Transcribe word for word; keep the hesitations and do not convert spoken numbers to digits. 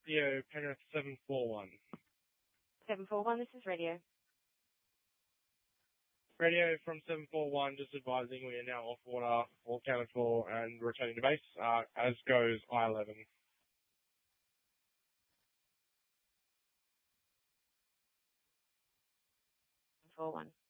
Radio Penrith seven four one. seven four one, this is radio. Radio from seven four one, just advising we are now off water, all accounted for, and returning to base, uh, as goes I eleven. seven four one.